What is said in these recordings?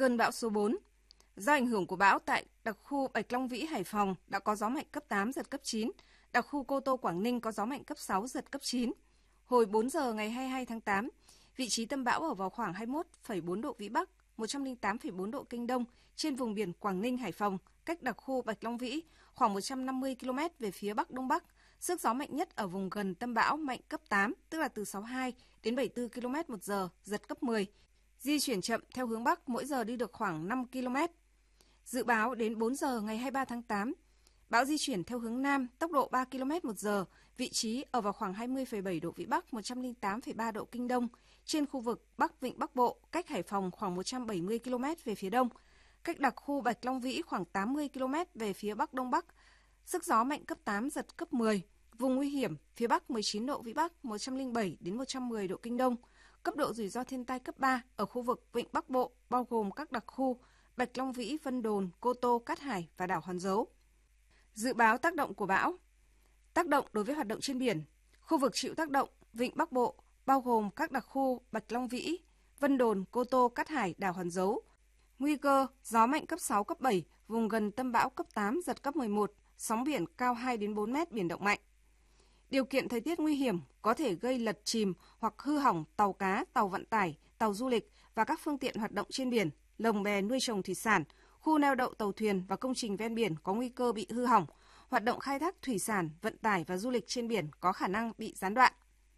Cơn bão số 4. Do ảnh hưởng của bão tại đặc khu Bạch Long Vĩ, Hải Phòng đã có gió mạnh cấp 8, giật cấp 9. Đặc khu Cô Tô, Quảng Ninh có gió mạnh cấp 6, giật cấp 9. Hồi 4 giờ ngày 22 tháng 8, vị trí tâm bão ở vào khoảng 21,4 độ Vĩ Bắc, 108,4 độ Kinh Đông trên vùng biển Quảng Ninh, Hải Phòng, cách đặc khu Bạch Long Vĩ khoảng 150 km về phía Bắc Đông Bắc. Sức gió mạnh nhất ở vùng gần tâm bão mạnh cấp 8, tức là từ 62 đến 74 km/h, giật cấp 10. Di chuyển chậm theo hướng Bắc, mỗi giờ đi được khoảng 5 km. Dự báo đến 4 giờ ngày 23 tháng 8, bão di chuyển theo hướng Nam, tốc độ 3 km/h, vị trí ở vào khoảng 20,7 độ Vĩ Bắc, 108,3 độ Kinh Đông, trên khu vực Bắc Vịnh Bắc Bộ, cách Hải Phòng khoảng 170 km về phía Đông, cách đặc khu Bạch Long Vĩ khoảng 80 km về phía Bắc Đông Bắc. Sức gió mạnh cấp 8, giật cấp 10, vùng nguy hiểm, phía Bắc 19 độ Vĩ Bắc, 107 đến 110 độ Kinh Đông. Cấp độ rủi ro thiên tai cấp 3 ở khu vực Vịnh Bắc Bộ, bao gồm các đặc khu Bạch Long Vĩ, Vân Đồn, Cô Tô, Cát Hải và đảo Hòn Dấu. Dự báo tác động của bão. Tác động đối với hoạt động trên biển. Khu vực chịu tác động Vịnh Bắc Bộ, bao gồm các đặc khu Bạch Long Vĩ, Vân Đồn, Cô Tô, Cát Hải, đảo Hòn Dấu. Nguy cơ gió mạnh cấp 6, cấp 7, vùng gần tâm bão cấp 8, giật cấp 11, sóng biển cao 2 đến 4 mét, biển động mạnh. Điều kiện thời tiết nguy hiểm có thể gây lật chìm hoặc hư hỏng tàu cá, tàu vận tải, tàu du lịch và các phương tiện hoạt động trên biển, lồng bè nuôi trồng thủy sản, khu neo đậu tàu thuyền và công trình ven biển có nguy cơ bị hư hỏng. Hoạt động khai thác thủy sản, vận tải và du lịch trên biển có khả năng bị gián đoạn.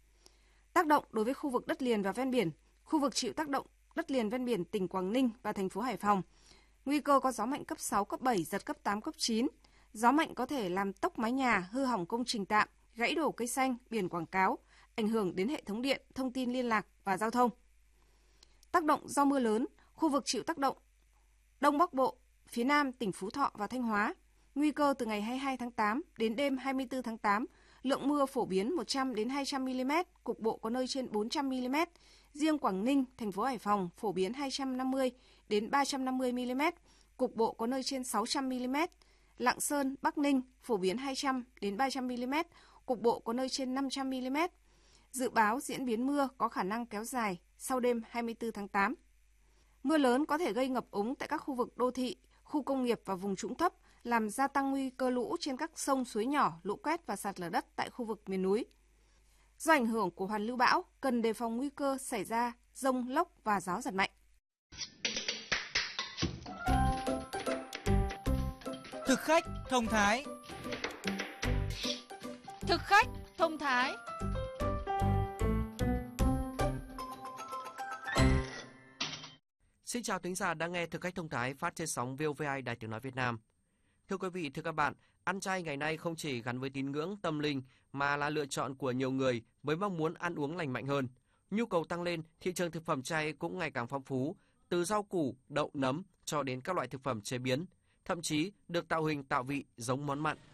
Tác động đối với khu vực đất liền và ven biển. Khu vực chịu tác động đất liền ven biển tỉnh Quảng Ninh và thành phố Hải Phòng. Nguy cơ có gió mạnh cấp 6, cấp 7, giật cấp 8, cấp 9. Gió mạnh có thể làm tốc mái nhà, hư hỏng công trình tạm, gãy đổ cây xanh, biển quảng cáo, ảnh hưởng đến hệ thống điện, thông tin liên lạc và giao thông. Tác động do mưa lớn. Khu vực chịu tác động Đông Bắc Bộ, phía Nam tỉnh Phú Thọ và Thanh Hóa. Nguy cơ từ ngày 22 tháng 8 đến đêm 24 tháng 8, lượng mưa phổ biến 100 đến 200 mm, cục bộ có nơi trên 400 mm. Riêng Quảng Ninh, thành phố Hải Phòng phổ biến 250 đến 350 mm, cục bộ có nơi trên 600 mm. Lạng Sơn, Bắc Ninh phổ biến 200 đến 300 mm, cục bộ có nơi trên 500 mm. Dự báo diễn biến mưa có khả năng kéo dài sau đêm 24 tháng 8. Mưa lớn có thể gây ngập úng tại các khu vực đô thị, khu công nghiệp và vùng trũng thấp, làm gia tăng nguy cơ lũ trên các sông suối nhỏ, lũ quét và sạt lở đất tại khu vực miền núi. Do ảnh hưởng của hoàn lưu bão, cần đề phòng nguy cơ xảy ra dông, lốc và gió giật mạnh. Thực khách thông thái. Thực khách thông thái. Xin chào thính giả đang nghe Thực khách thông thái phát trên sóng VOV2 Đài Tiếng nói Việt Nam. Thưa quý vị, thưa các bạn, ăn chay ngày nay không chỉ gắn với tín ngưỡng tâm linh mà là lựa chọn của nhiều người với mong muốn ăn uống lành mạnh hơn. Nhu cầu tăng lên, thị trường thực phẩm chay cũng ngày càng phong phú, từ rau củ, đậu, nấm cho đến các loại thực phẩm chế biến, thậm chí được tạo hình tạo vị giống món mặn.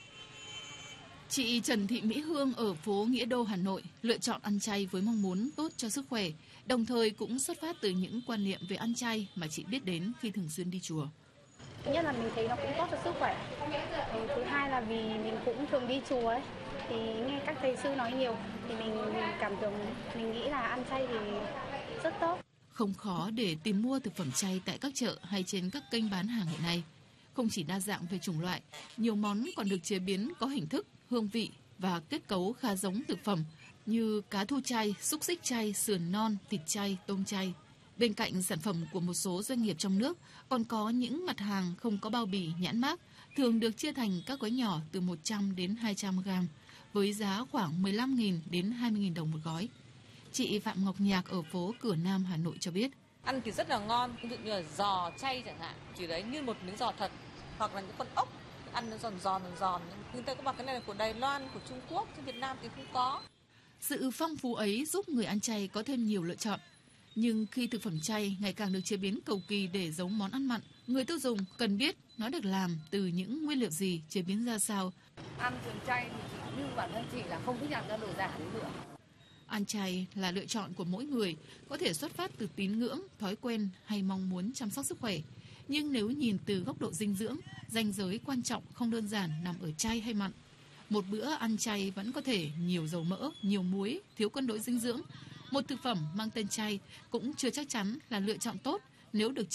Chị Trần Thị Mỹ Hương ở phố Nghĩa Đô, Hà Nội lựa chọn ăn chay với mong muốn tốt cho sức khỏe, đồng thời cũng xuất phát từ những quan niệm về ăn chay mà chị biết đến khi thường xuyên đi chùa. Thứ nhất là mình thấy nó cũng tốt cho sức khỏe. Thứ hai là vì mình cũng thường đi chùa ấy, thì nghe các thầy sư nói nhiều thì mình cảm tưởng mình nghĩ là ăn chay thì rất tốt. Không khó để tìm mua thực phẩm chay tại các chợ hay trên các kênh bán hàng hiện nay. Không chỉ đa dạng về chủng loại, nhiều món còn được chế biến có hình thức, hương vị và kết cấu khá giống thực phẩm như cá thu chay, xúc xích chay, sườn non, thịt chay, tôm chay. Bên cạnh sản phẩm của một số doanh nghiệp trong nước, còn có những mặt hàng không có bao bì nhãn mác, thường được chia thành các gói nhỏ từ 100 đến 200 gram, với giá khoảng 15.000 đến 20.000 đồng một gói. Chị Phạm Ngọc Nhạc ở phố Cửa Nam, Hà Nội cho biết. Ăn thì rất là ngon, ví dụ như là giò chay chẳng hạn, chỉ đấy như một miếng giò thật, hoặc là những con ốc, ăn nó giòn. Nhưng ta có bảo cái này là của Đài Loan, của Trung Quốc, trên Việt Nam thì không có. Sự phong phú ấy giúp người ăn chay có thêm nhiều lựa chọn. Nhưng khi thực phẩm chay ngày càng được chế biến cầu kỳ để giống món ăn mặn, người tiêu dùng cần biết nó được làm từ những nguyên liệu gì, chế biến ra sao. Ăn thường chay thì chỉ như bản thân chị là không thích ăn ra đồ giả đến nữa. Ăn chay là lựa chọn của mỗi người, có thể xuất phát từ tín ngưỡng, thói quen hay mong muốn chăm sóc sức khỏe. Nhưng nếu nhìn từ góc độ dinh dưỡng, ranh giới quan trọng không đơn giản nằm ở chay hay mặn. Một bữa ăn chay vẫn có thể nhiều dầu mỡ, nhiều muối, thiếu cân đối dinh dưỡng. Một thực phẩm mang tên chay cũng chưa chắc chắn là lựa chọn tốt nếu được